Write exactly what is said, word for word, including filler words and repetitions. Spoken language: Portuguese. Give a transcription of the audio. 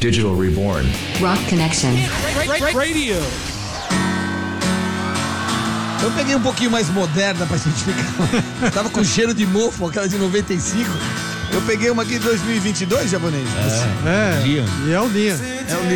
Digital Reborn. Rock Connection. Radio. Eu peguei um pouquinho mais moderna pra gente ficar. Tava com cheiro de mofo, aquela de noventa e cinco. Eu peguei uma aqui de dois mil e vinte e dois, japonês. É, Dia. e é o dia. É o